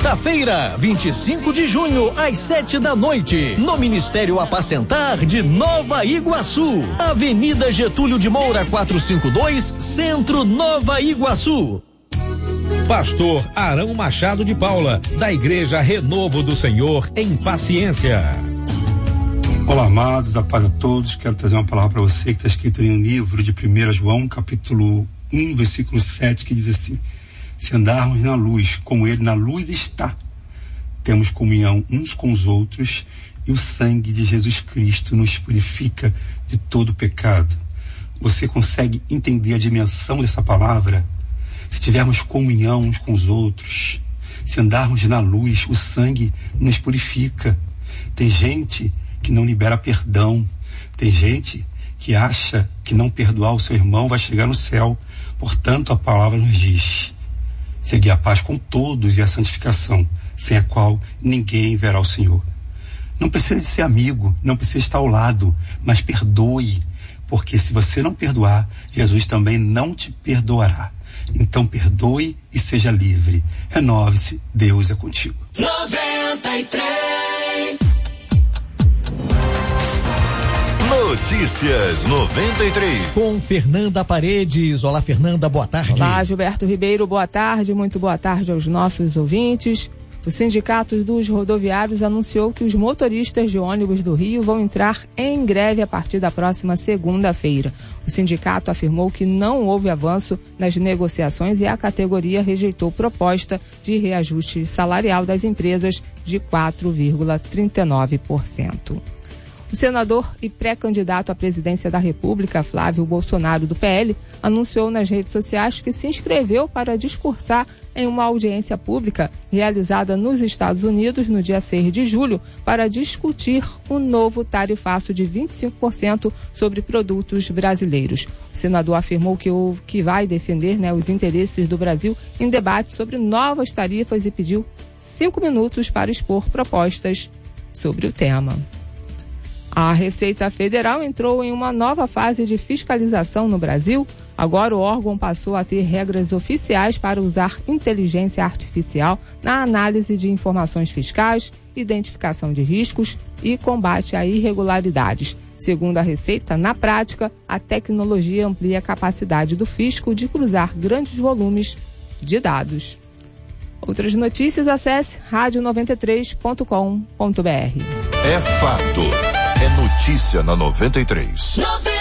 quinta-feira, 25 de junho, às 7h, no Ministério Apacentar de Nova Iguaçu. Avenida Getúlio de Moura, 452, Centro, Nova Iguaçu. Pastor Arão Machado de Paula, da Igreja Renovo do Senhor, em Paciência. Olá, amados, da paz a todos. Quero trazer uma palavra para você que está escrito em um livro de 1 João, capítulo 1, versículo 7, que diz assim: se andarmos na luz, como ele na luz está, temos comunhão uns com os outros, e o sangue de Jesus Cristo nos purifica de todo pecado. Você consegue entender a dimensão dessa palavra? Se tivermos comunhão uns com os outros, se andarmos na luz, o sangue nos purifica. Tem gente que não libera perdão, tem gente que acha que não perdoar o seu irmão vai chegar no céu. Portanto, a palavra nos diz: segui a paz com todos e a santificação, sem a qual ninguém verá o Senhor. Não precisa de ser amigo, não precisa estar ao lado, mas perdoe, porque se você não perdoar, Jesus também não te perdoará. Então perdoe e seja livre. Renove-se, Deus é contigo. 93. Notícias 93. Com Fernanda Paredes. Olá, Fernanda, boa tarde. Olá, Gilberto Ribeiro, boa tarde, muito boa tarde aos nossos ouvintes. O Sindicato dos Rodoviários anunciou que os motoristas de ônibus do Rio vão entrar em greve a partir da próxima segunda-feira. O sindicato afirmou que não houve avanço nas negociações e a categoria rejeitou proposta de reajuste salarial das empresas de 4,39%. O senador e pré-candidato à presidência da República, Flávio Bolsonaro, do PL, anunciou nas redes sociais que se inscreveu para discursar em uma audiência pública realizada nos Estados Unidos no dia 6 de julho para discutir um novo tarifaço de 25% sobre produtos brasileiros. O senador afirmou que vai defender, os interesses do Brasil em debate sobre novas tarifas e pediu 5 minutos para expor propostas sobre o tema. A Receita Federal entrou em uma nova fase de fiscalização no Brasil. Agora o órgão passou a ter regras oficiais para usar inteligência artificial na análise de informações fiscais, identificação de riscos e combate a irregularidades. Segundo a Receita, na prática, a tecnologia amplia a capacidade do fisco de cruzar grandes volumes de dados. Outras notícias, acesse radio93.com.br. É fato. É notícia na 93.